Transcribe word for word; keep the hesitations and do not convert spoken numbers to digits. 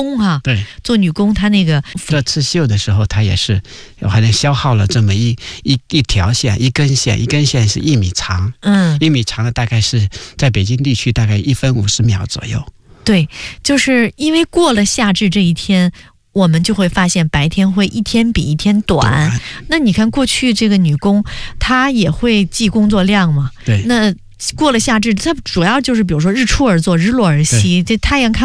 工哈、啊， 对， 做女工，她那个这刺绣的时候，她也是还能消耗了这么一一一条线，一根线，一根线是一米长， 嗯， 一米长的大概是在北京地区大概一分五十秒左右。 对，就是因为过了夏至这一天，我们就会发现白天会一天比一天短。短那你看过去这个女工，她也会记工作量嘛？ 对， 那过了夏至，它主要就是比如说日出而作，日落而息，这太阳看